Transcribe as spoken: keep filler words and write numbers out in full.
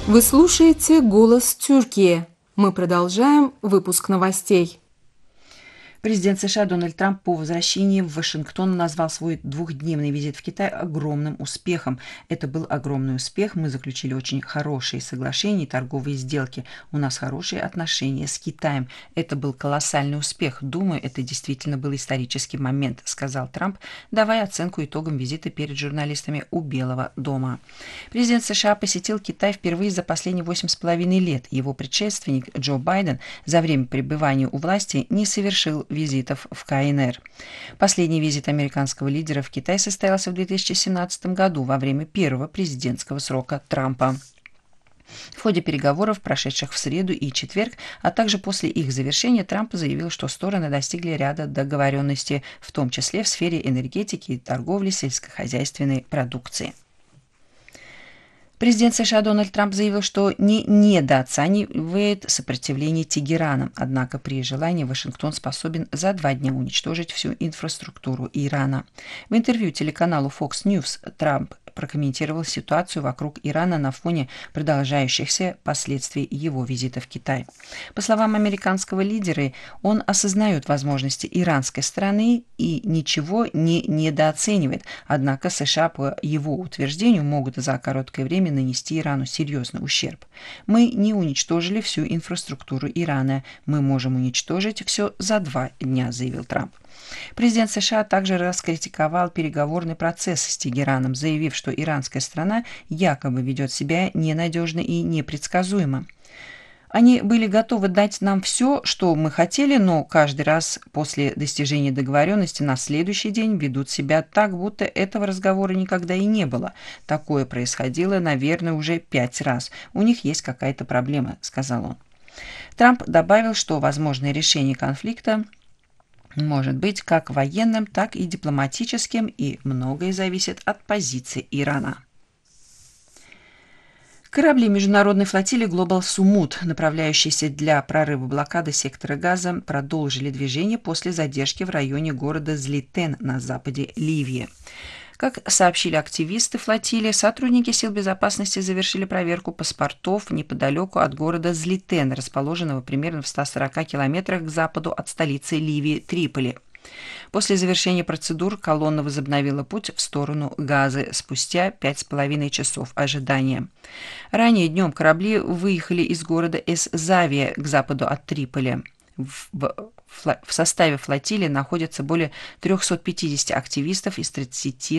Вы слушаете «Голос Тюркии». Мы продолжаем выпуск новостей. Президент США Дональд Трамп по возвращении в Вашингтон назвал свой двухдневный визит в Китай огромным успехом. Это был огромный успех. Мы заключили очень хорошие соглашения и торговые сделки. У нас хорошие отношения с Китаем. Это был колоссальный успех. Думаю, это действительно был исторический момент, сказал Трамп, давая оценку итогам визита перед журналистами у Белого дома. Президент США посетил Китай впервые за последние восемь с половиной лет. Его предшественник Джо Байден за время пребывания у власти не совершил визитов в КНР. Последний визит американского лидера в Китай состоялся в две тысячи семнадцатом году во время первого президентского срока Трампа. В ходе переговоров, прошедших в среду и четверг, а также после их завершения, Трамп заявил, что стороны достигли ряда договоренностей, в том числе в сфере энергетики и торговли сельскохозяйственной продукции. Президент США Дональд Трамп заявил, что не недооценивает сопротивление Тегераном, однако при желании Вашингтон способен за два дня уничтожить всю инфраструктуру Ирана. В интервью телеканалу Fox News Трамп прокомментировал ситуацию вокруг Ирана на фоне продолжающихся последствий его визита в Китай. По словам американского лидера, он осознает возможности иранской стороны и ничего не недооценивает, однако США, по его утверждению, могут за короткое время нанести Ирану серьезный ущерб. Мы не уничтожили всю инфраструктуру Ирана, мы можем уничтожить все за два дня, заявил Трамп. Президент США также раскритиковал переговорный процесс с Тегераном, заявив, что иранская страна якобы ведет себя ненадежно и непредсказуемо. Они были готовы дать нам все, что мы хотели, но каждый раз после достижения договоренности на следующий день ведут себя так, будто этого разговора никогда и не было. Такое происходило, наверное, уже пять раз. У них есть какая-то проблема, сказал он. Трамп добавил, что возможное решение конфликта может быть как военным, так и дипломатическим, и многое зависит от позиции Ирана. Корабли международной флотилии Global Sumut, направляющиеся для прорыва блокады сектора Газа, продолжили движение после задержки в районе города Злитен на западе Ливии. Как сообщили активисты флотилии, сотрудники сил безопасности завершили проверку паспортов неподалеку от города Злитен, расположенного примерно в ста сорока километрах к западу от столицы Ливии Триполи. После завершения процедур колонна возобновила путь в сторону Газы спустя пять с половиной часов ожидания. Ранее днем корабли выехали из города Эс-Завия к западу от Триполи. В, в, в составе флотилии находятся более трёхсот пятидесяти активистов из тридцати